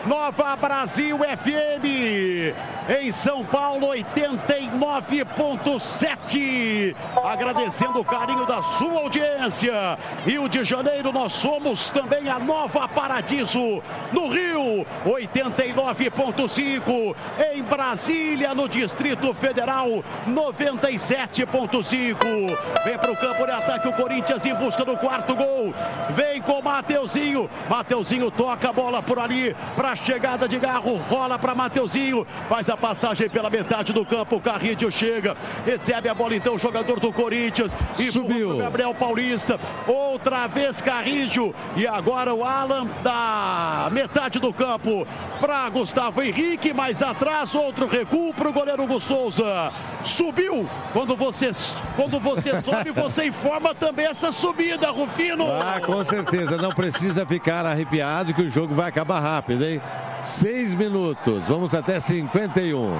Nova Brasil FM, em São Paulo, 89.7. Agradecendo o carinho da sua audiência. Rio de Janeiro, nós somos também a Nova Paradiso. No Rio, 89.5. Em Brasília, no Distrito Federal, 97.5. Vem para o campo de ataque o Corinthians em busca do quarto gol. Vem com o Mateuzinho. Mateuzinho toca a bola por ali para a chegada de Garro. Rola para Mateuzinho. Faz a passagem pela metade do campo. O Carrídio chega. Recebe a bola então o jogador do Corinthians. E subiu o Gabriel Paulista. Outra vez Carrídio. E agora o Alan da metade do campo para Gustavo Henrique. Mais atrás, outro recuo para o goleiro Hugo Souza. Subiu. Quando você sobe, você informa também essa subida, Rufino. Ah, com certeza. Não precisa ficar arrepiado que o jogo vai acabar rápido, hein? 6 minutos. Vamos até 51.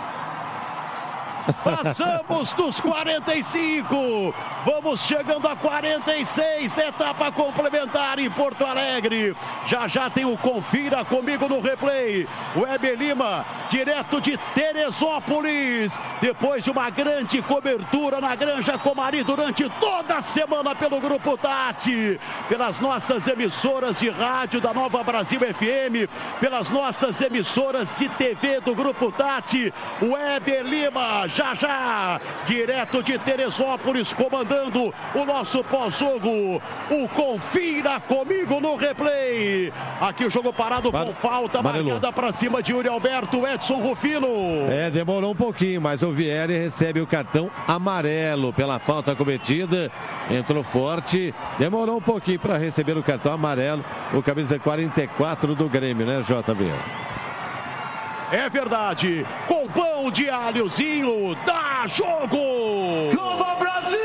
Passamos dos 45. Vamos chegando a 46. Etapa complementar em Porto Alegre. Já tem o Confira Comigo no replay. O Heber Lima, direto de Teresópolis. Depois de uma grande cobertura na Granja Comari durante toda a semana pelo Grupo Tati. Pelas nossas emissoras de rádio da Nova Brasil FM. Pelas nossas emissoras de TV do Grupo Tati. O Heber Lima, já, direto de Teresópolis, comandando o nosso pós-jogo. O Confira Comigo no replay. Aqui o jogo parado com falta, marcada para cima de Yuri Alberto. Edson Rufino. Demorou um pouquinho, mas o Vieri recebe o cartão amarelo pela falta cometida. Entrou forte, demorou um pouquinho para receber o cartão amarelo. O camisa 44 do Grêmio, né, JB? É verdade, com pão de alhozinho, dá jogo! Nova Brasil!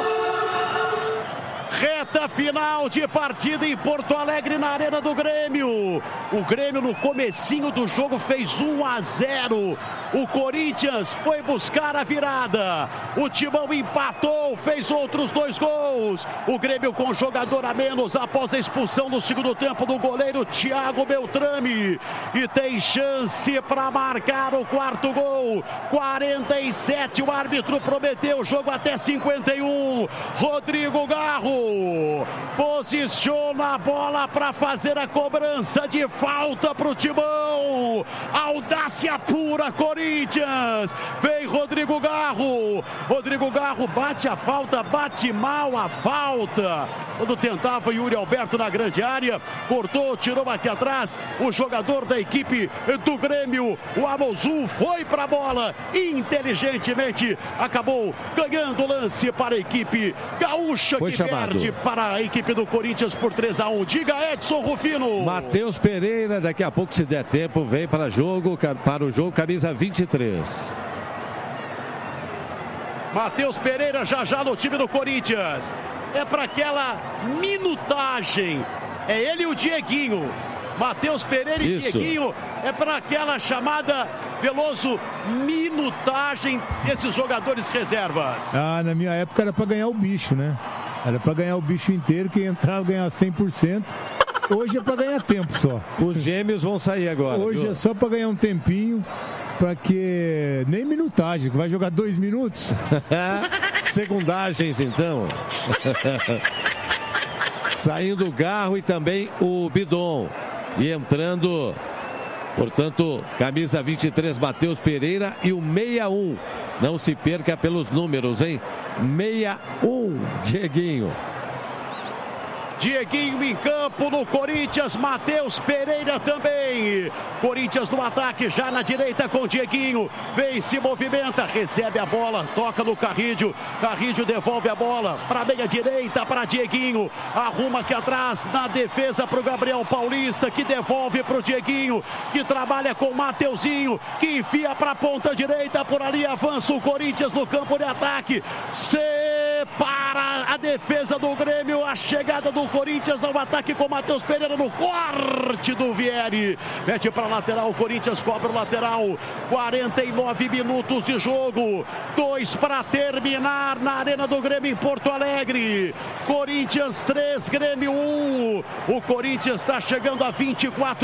Reta final de partida em Porto Alegre, na Arena do Grêmio. O Grêmio no comecinho do jogo fez 1-0. O Corinthians foi buscar a virada. O Timão empatou, fez outros 2 gols. O Grêmio com jogador a menos após a expulsão no segundo tempo do goleiro Thiago Beltrame. E tem chance para marcar o quarto gol. 47, o árbitro prometeu o jogo até 51. Rodrigo Garro posiciona a bola para fazer a cobrança de falta para o Timão. Audácia pura, Corinthians. Vem Rodrigo Garro. Rodrigo Garro bate a falta, bate mal a falta. Quando tentava Yuri Alberto na grande área, cortou, tirou aqui atrás. O jogador da equipe do Grêmio, o Amozu, foi para a bola. Inteligentemente acabou ganhando o lance para a equipe gaúcha, foi que chamado. Perde para a equipe do Corinthians por 3-1. Diga, Edson Rufino. Matheus Pereira, daqui a pouco, se der tempo, vem para o jogo, camisa 23. Matheus Pereira já no time do Corinthians. É para aquela minutagem. É ele e o Dieguinho. Matheus Pereira e Dieguinho. É para aquela chamada, Veloso, minutagem desses jogadores reservas. Na minha época era para ganhar o bicho, né? Era para ganhar o bicho inteiro, quem entrava ganhar 100%. Hoje é para ganhar tempo só. Os gêmeos vão sair agora. Hoje é só para ganhar um tempinho, para que nem minutagem, que vai jogar 2 minutos. Segundagens, então. Saindo o Garro e também o Bidon. E entrando, portanto, camisa 23, Matheus Pereira, e o 61. Não se perca pelos números, hein? 61, Dieguinho. Dieguinho em campo no Corinthians, Matheus Pereira também. Corinthians no ataque, já na direita com Dieguinho. Vem, se movimenta, recebe a bola, toca no Carrídio. Carrídio devolve a bola para meia direita, para Dieguinho. Arruma aqui atrás na defesa para o Gabriel Paulista, que devolve para o Dieguinho, que trabalha com o Mateuzinho, que enfia para a ponta direita. Por ali avança o Corinthians no campo de ataque. Para a defesa do Grêmio, a chegada do Corinthians ao ataque com Matheus Pereira no corte do Vieri. Mete para lateral, o Corinthians cobra o lateral. 49 minutos de jogo. 2 para terminar na Arena do Grêmio em Porto Alegre. Corinthians 3, Grêmio 1. O Corinthians está chegando a 24